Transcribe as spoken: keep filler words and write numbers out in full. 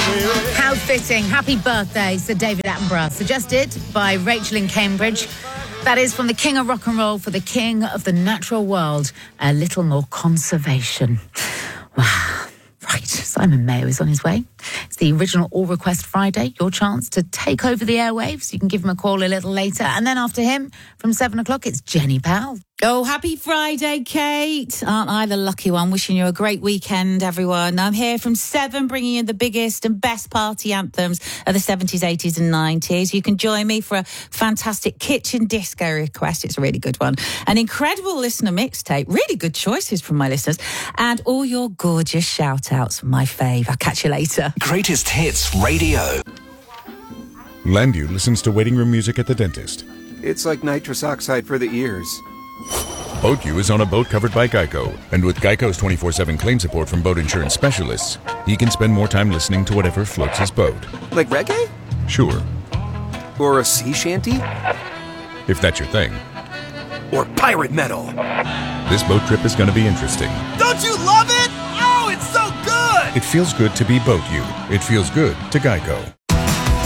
How fitting. Happy birthday, Sir David Attenborough. Suggested by Rachel in Cambridge. That is from the king of rock and roll for the king of the natural world. A little more conservation. Wow. Right, Simon Mayo is on his way. It's the original All Request Friday. Your chance to take over the airwaves. You can give him a call a little later. And then after him, from seven o'clock, it's Jenny Powell. Oh, happy Friday, Kate. Aren't I the lucky one? Wishing you a great weekend, everyone. I'm here from seven, bringing you the biggest and best party anthems of the seventies, eighties and nineties. You can join me for a fantastic kitchen disco request. It's a really good one. An incredible listener mixtape. Really good choices from my listeners. And all your gorgeous shout-outs. My fave. I'll catch you later. Greatest Hits Radio. Landu listens to waiting room music at the dentist. It's like nitrous oxide for the ears. Boat U is on a boat covered by Geico. And with Geico's twenty-four seven claim support from boat insurance specialists, he can spend more time listening to whatever floats his boat. Like reggae? Sure. Or a sea shanty? If that's your thing. Or pirate metal. This boat trip is going to be interesting. Don't you love it? Oh, it's so good! It feels good to be Boat U. It feels good to Geico.